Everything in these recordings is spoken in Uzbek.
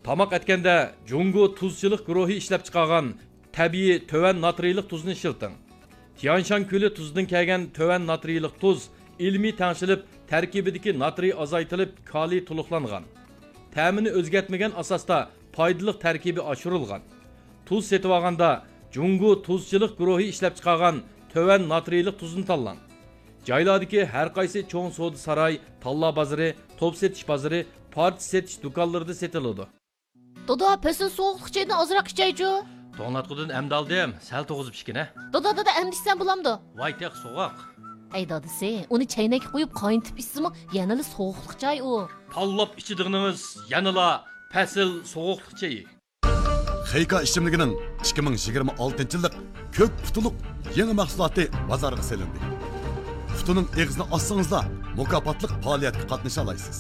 Tamaq etkende Jungo tuzchilik guruhi ishlab chiqargan tabiiy töven natriylik tuzni ishilting. Tianshan ko'li tuzidan kelgan töven natriylik tuz ilmiy tangshilib, tarkibidagi natriy azaytilib, kaliy to'liqlangan. Ta'mini o'zgartmagan asosda foydali tarkibi oshirilgan. Tuz setib olganda Jungo tuzchilik guruhi ishlab chiqargan töven natriylik tuzni tanlang. Joylardagi har qaysi cho'ng savdo saroy, talla bozori, top setish bozori, parti setish do'konlarida setiladi. Doda, pesin soğuqluq çaydan azırak içeycu. To'natqudan amdaldim, sal to'g'izib ishkina. Doda emdişsen bulamdı. Voy teq so'g'oq. Ey dadisi, onu çaynak qo'yib qayntib içsimi, yanılı soğuqluq çay o. Tallab ichidig'inimiz yanıla pasil so'g'oqliq chayi. Xeyka ichimligining 2026-yillik ko'k putuluq yangi mahsuloti bozorga selindi. Putuning eg'izini ossangizda mukofotliq faoliyatga qatnasha olasiz.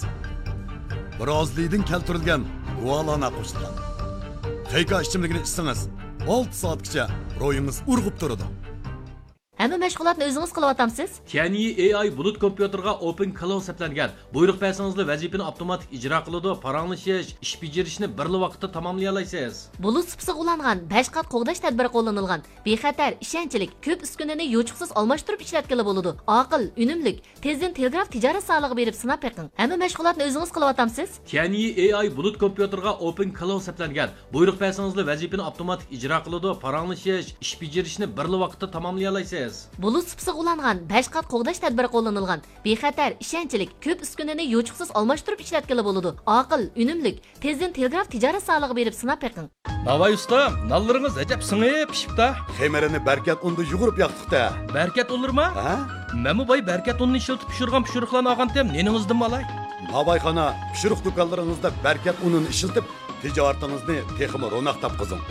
Birozlidan keltirilgan guvalana qo'shilgan. Xeyka ichimligini ichsangiz 6 soatgacha ro'yingiz urg'ib turadi. Hamma mashg'ulotni o'zingiz qilyapsiz? Tianyi AI bulut kompyuterga Open Cloud seplangan. Buyruq bersangizda vazifani avtomatik ijro qiladi, paranglashish, ish bajarishni bir vaqtda tamomlay olasiz. Bulut sipsiq ulangan 5 qat qo'g'dash tadbiri qo'llanilgan. Bexatar, ishonchlik, ko'p uskunani yo'chiqsiz almashtirib ishlatgili bo'ladi. Aql, unumlik, tezdan telegraf tijorat solig'i berib sinab beqing. Hamma mashg'ulotni o'zingiz qilyapsiz? Tianyi AI bulut kompyuterga Open Cloud seplangan. Buyruq bersangizda vazifani avtomatik ijro qiladi, paranglashish, ish bajarishni bir vaqtda tamomlay olasiz. Bulut sipsiq ulangan 5 qat qo'g'dash tadbiri qo'llanilgan. Bexatar, ishonchlik, ko'p uskunani yo'chiqsiz almashtirib ishlatgili bo'ladi. Aql, unumlik, tezdan telegraf tijorat solig'i berib sinab beqing. Navay ustam, nallarınız acab sınıp pişipta. Xeymerini berkat unda yugurib yaqtıqda. Berkat olur mu? Ha? Memu bay berkat unni işiltip pişirgan pişiriqlarni algan tem, neningizdan malay? Nabayxana pişiriq do'konlaringizda berkat unini ishiltib, tijoratingizni texmi ro'naq topqizing.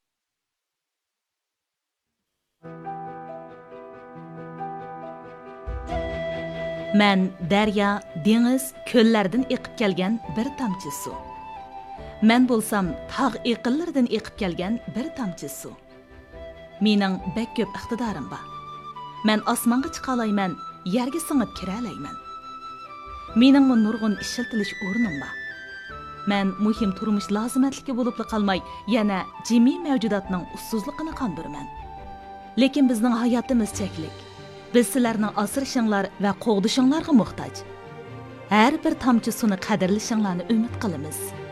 Men daryo, dengiz, ko'llardan eqib kelgan bir tomchi suv. Men bo'lsam tog' eqinlaridan eqib kelgan bir tomchi suv. Mening bek ko'p iqtidorim bor. Men osmonga chiqa olmayman, yerga singib kira olmayman. Mening nurg'un ishiltilish o'rnim bor. Men muhim turmush lozimatligi bo'lib qolmay, yana jimiy mavjudotning ussuzligini qondiraman. Lekin bizning hayotimiz cheklik. Biz sizlarning asrashinglar va qo'g'dishinglarga muhtoj. Har bir tomchi suvni qadrlashinglarni umid qilamiz.